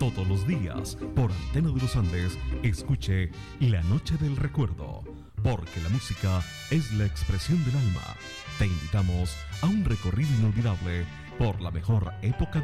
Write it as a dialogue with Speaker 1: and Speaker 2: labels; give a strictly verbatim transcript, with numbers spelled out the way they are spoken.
Speaker 1: Todos los días, por Antena de los Andes, escuche La Noche del Recuerdo, porque la música es la expresión del alma. Te invitamos a un recorrido inolvidable por la mejor época